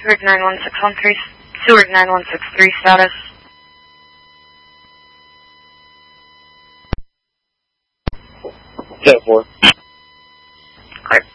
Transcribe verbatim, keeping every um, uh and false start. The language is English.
Rig nine one six one three, Seward nine one six three status. ten four. Clear.